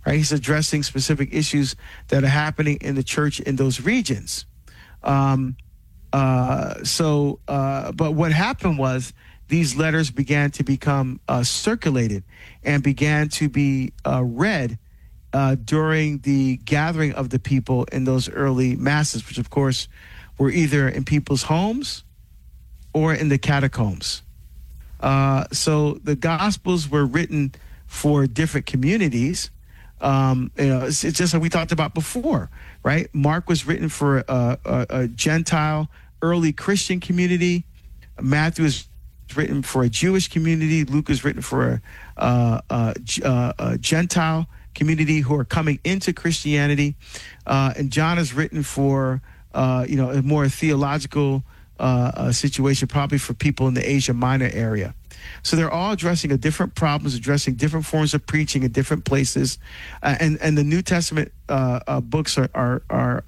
right? He's addressing specific issues that are happening in the church in those regions. But what happened was these letters began to become circulated and began to be read during the gathering of the people in those early masses, which of course were either in people's homes or in the catacombs. So the Gospels were written for different communities. It's just like we talked about before, right? Mark was written for a Gentile early Christian community. Matthew is written for a Jewish community. Luke is written for a Gentile community who are coming into Christianity. And John is written for, a more theological situation, probably for people in the Asia Minor area. So they're all addressing different problems, addressing different forms of preaching in different places, and the New Testament books are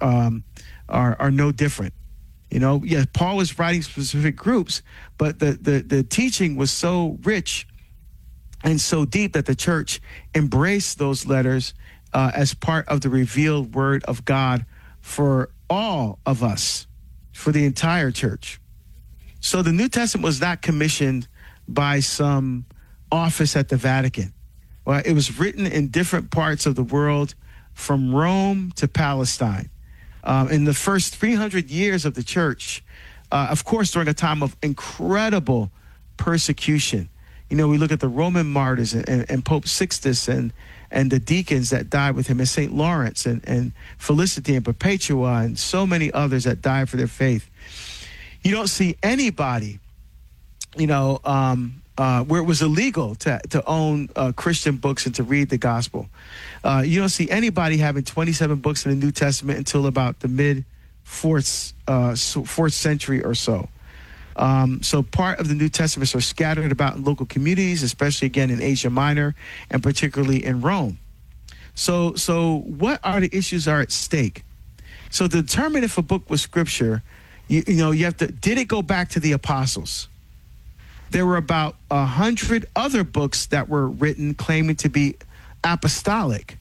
no different. Paul was writing specific groups, but the teaching was so rich and so deep that the church embraced those letters as part of the revealed word of God for all of us, for the entire church. So the New Testament was not commissioned by some office at the Vatican. Well, it was written in different parts of the world, from Rome to Palestine. In the first 300 years of the church, of course, during a time of incredible persecution. We look at the Roman martyrs and Pope Sixtus and the deacons that died with him, and St. Lawrence and Felicity and Perpetua and so many others that died for their faith. You don't see anybody, where it was illegal to own Christian books and to read the gospel. You don't see anybody having 27 books in the New Testament until about the mid-4th century or so. So part of the New Testaments are scattered about in local communities, especially, again, in Asia Minor and particularly in Rome. So what are the issues are at stake? So to determine if a book was scripture, you have to, did it go back to the apostles? There were about 100 other books that were written claiming to be apostolic.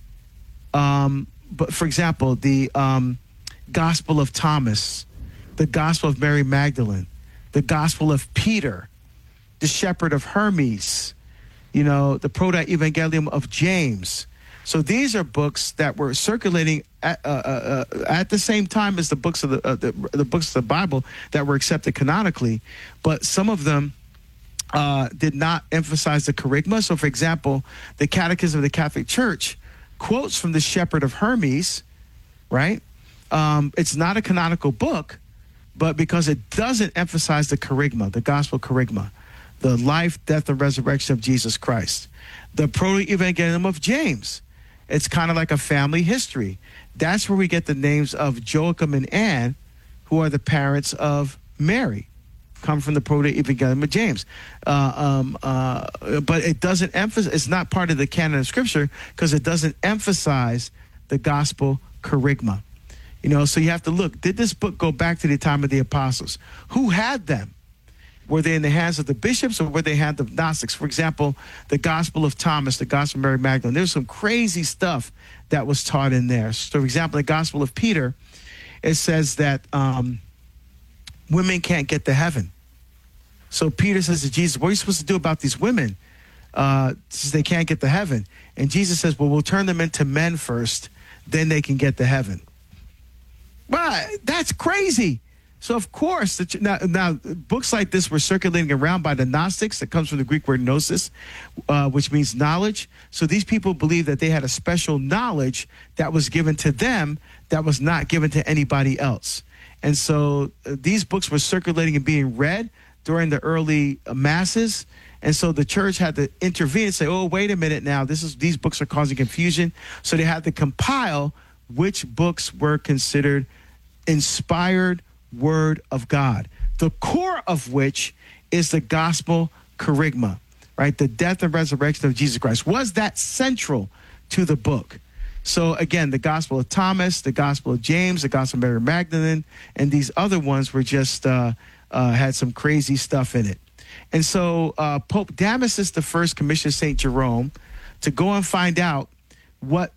But for example, the Gospel of Thomas, the Gospel of Mary Magdalene, the Gospel of Peter, the Shepherd of Hermes, the Proto-Evangelium of James. So these are books that were circulating at the same time as the books of the books of the Bible that were accepted canonically, but some of them did not emphasize the kerygma. So, for example, the Catechism of the Catholic Church quotes from the Shepherd of Hermes, right? It's not a canonical book, but because it doesn't emphasize the kerygma, the gospel kerygma, the life, death, and resurrection of Jesus Christ. The Proto-Evangelium of James, it's kind of like a family history. That's where we get the names of Joachim and Anne, who are the parents of Mary, come from the Proto-Evangelium of James. But it doesn't emphasize, it's not part of the canon of Scripture because it doesn't emphasize the gospel kerygma. So you have to look, did this book go back to the time of the apostles? Who had them? Were they in the hands of the bishops or were they in the hands of Gnostics? For example, the Gospel of Thomas, the Gospel of Mary Magdalene, there's some crazy stuff that was taught in there. So, for example, the Gospel of Peter, it says that women can't get to heaven. So Peter says to Jesus, what are you supposed to do about these women? Since they can't get to heaven. And Jesus says, well, we'll turn them into men first, then they can get to heaven. Well, that's crazy. So, of course, now books like this were circulating around by the Gnostics. That comes from the Greek word gnosis, which means knowledge. So these people believed that they had a special knowledge that was given to them that was not given to anybody else. And so these books were circulating and being read during the early masses. And so the church had to intervene and say, oh, wait a minute now, these books are causing confusion. So they had to compile which books were considered inspired word of God, the core of which is the gospel kerygma, right? The death and resurrection of Jesus Christ. Was that central to the book? So again, the Gospel of Thomas, the Gospel of James, the Gospel of Mary Magdalene, and these other ones were just had some crazy stuff in it. And so Pope Damasus I commissioned St. Jerome to go and find out what